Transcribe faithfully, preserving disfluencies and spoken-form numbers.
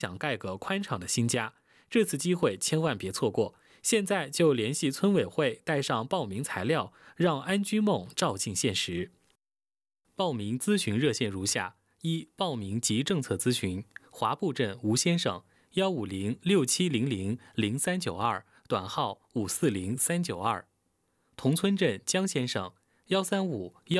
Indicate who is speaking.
Speaker 1: 想盖个宽敞的新家，这次机会千万别错过。现在就联系村委会，带上报名材料，让安居梦照进现实。报名咨询热线如下：一、报名及政策咨询，华埠镇吴先生，幺五零六七零零零三九二，短号五四零三九二；同村镇江先生，幺三五幺。